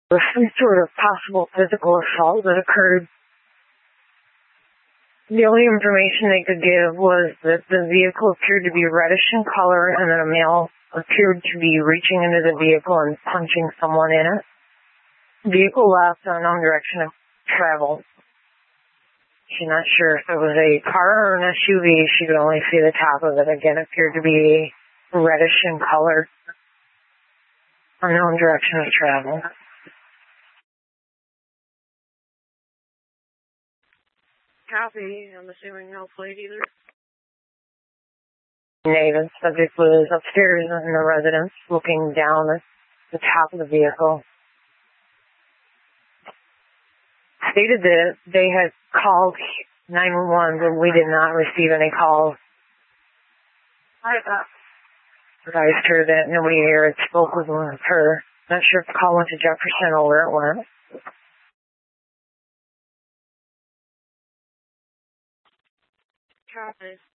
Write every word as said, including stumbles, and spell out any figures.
There was some sort of possible physical assault that occurred. The only information they could give was that the vehicle appeared to be reddish in color and that a male appeared to be reaching into the vehicle and punching someone in it. The vehicle left in unknown direction of travel. She's not sure if it was a car or an S U V. She could only see the top of it. Again, it appeared to be reddish in color. Unknown direction of travel. Copy. I'm assuming no plate either. Native subject was upstairs in the residence, looking down at the top of the vehicle. Stated that they had called nine one one, but we did not receive any calls. I uh, advised her that nobody here had spoke with her. Not sure if the call went to Jefferson or where it went. Copy.